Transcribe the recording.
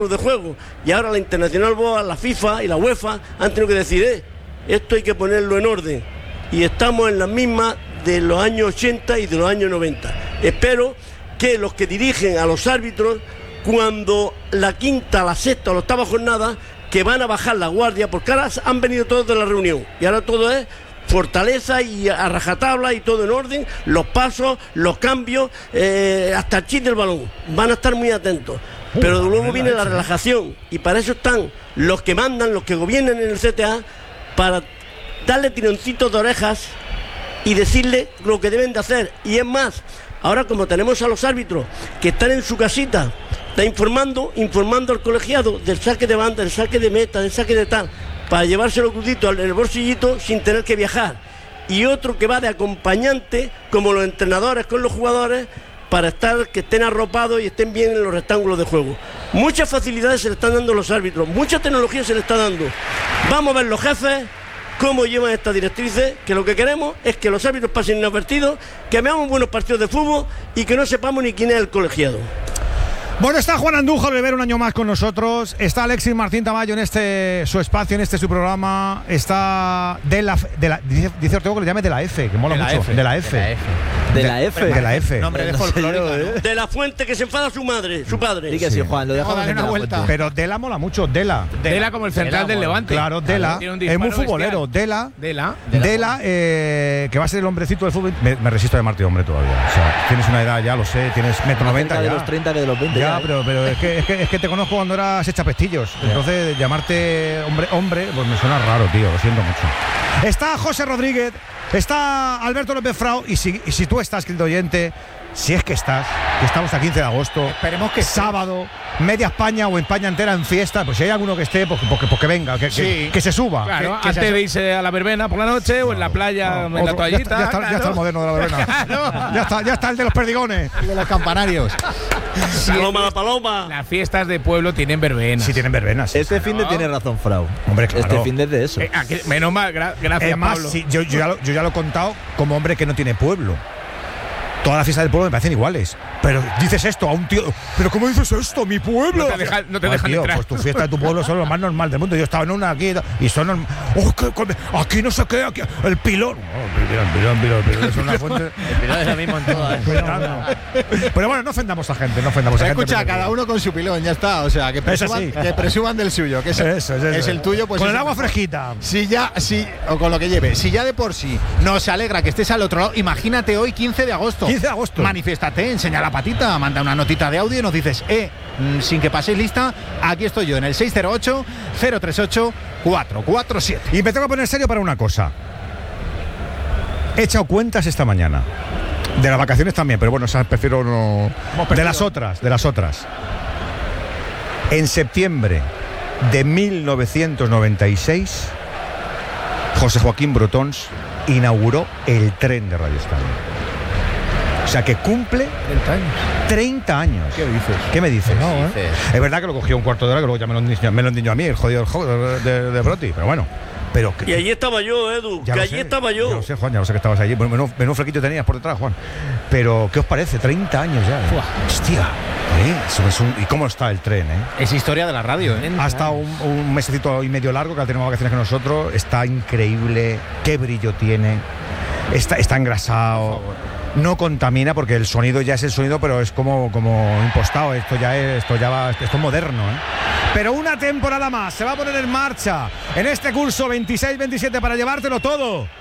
de juego, y ahora la Internacional Boa, la FIFA y la UEFA han tenido que decir, esto hay que ponerlo en orden, y estamos en las mismas de los años 80 y de los años 90. Espero que los que dirigen a los árbitros, cuando la quinta, la sexta o la octava jornada, que van a bajar la guardia, porque ahora han venido todos de la reunión, y ahora todo es fortaleza y a rajatabla y todo en orden, los pasos, los cambios, hasta el chip del balón, van a estar muy atentos. Pero luego viene la relajación, y para eso están los que mandan, los que gobiernan en el CTA, para darle tironcitos de orejas y decirle lo que deben de hacer. Y es más, ahora como tenemos a los árbitros que están en su casita, está informando al colegiado del saque de banda, del saque de meta, del saque de tal, para llevárselo crudito en el bolsillito sin tener que viajar. Y otro que va de acompañante, como los entrenadores con los jugadores, para que estén arropados y estén bien en los rectángulos de juego. Muchas facilidades se le están dando a los árbitros, mucha tecnología se le está dando. Vamos a ver los jefes cómo llevan estas directrices, que lo que queremos es que los árbitros pasen inadvertidos, que veamos buenos partidos de fútbol y que no sepamos ni quién es el colegiado. Bueno, está Juan Andújar Rivera un año más con nosotros, está Alexis Martín Tamayo en su espacio, en su programa, está dice Ortego que le llame de la F, que mola mucho, de la F. De la F. De la F. Nombre de folclórico, ¿no? De la fuente que se enfada su padre. Di que sí, Juan, lo dejamos darle una vuelta. Pero Dela mola mucho, Dela como el central del Levante. Claro, Dela, es muy futbolero. Dela, que va a ser el hombrecito del fútbol. Me resisto a llamarte hombre todavía. O sea, tienes una edad ya, lo sé, tienes 1,90 m ya. de los 30 que de los 20. Ya, pero es que te conozco cuando eras echapestillos. Entonces, llamarte hombre, pues me suena raro, tío, lo siento mucho. Está José Rodríguez, está Alberto López Frau, y si tú estás, querido oyente, si es que estás, que estamos a 15 de agosto, esperemos que sábado, media España o España entera en fiesta, pues si hay alguno que esté, pues que venga, que se suba. Claro, antes de irse a la verbena por la noche o en la playa, en la toallita. Ya está el moderno de la verbena. Ya está el de los perdigones. Y de los campanarios. Paloma. Las fiestas de pueblo tienen verbenas. Sí, tienen verbenas. Este fin de tiene razón, Frau. Hombre, claro. Este fin de eso. Menos mal, gracias, más, Pablo. sí, yo ya lo he contado como hombre que no tiene pueblo. Todas las fiestas del pueblo me parecen iguales. Pero dices esto a un tío. ¿Pero cómo dices esto? ¡Mi pueblo! No te dejan tío, entrar. Pues tu fiesta de tu pueblo son lo más normal del mundo. Yo estaba en una aquí y son aquí no sé qué, aquí, el pilón. El pilón es una fuente. El pilón es lo mismo en todas. Pero bueno, no ofendamos a gente, Escucha, cada uno con su pilón, ya está. O sea, que presuman del suyo, que es el tuyo. Pues con el agua fresquita. O con lo que lleve. Si ya de por sí nos alegra que estés al otro lado, imagínate hoy, 15 de agosto. 15 de agosto. Manifiéstate, enseña la patita, manda una notita de audio y nos dices, sin que paséis lista, aquí estoy yo en el 608-038-447. Y me tengo que poner serio para una cosa. He echado cuentas esta mañana. De las vacaciones también, pero bueno, esas prefiero no. De las otras. En septiembre de 1996, José Joaquín Brotons inauguró el tren de Radio Estadio. O sea, que cumple 30 años. ¿Qué dices? ¿Qué me dices? No, es verdad que lo cogió un cuarto de hora, que luego ya me lo endiñó a mí, el jodido de Broti, pero bueno. Y allí estaba yo, Edu, estaba yo. Ya lo sé, Juan, ya lo sé que estabas allí. Menudo flequillo tenías por detrás, Juan. Pero, ¿qué os parece? 30 años ya. Hostia. ¿Y cómo está el tren, Es historia de la radio, Ha estado un mesecito y medio largo, que tenemos vacaciones con nosotros. Está increíble. Qué brillo tiene. Está engrasado. No contamina porque el sonido ya es el sonido, pero es como impostado. Esto es moderno, Pero una temporada más se va a poner en marcha en este curso 26-27 para llevártelo todo.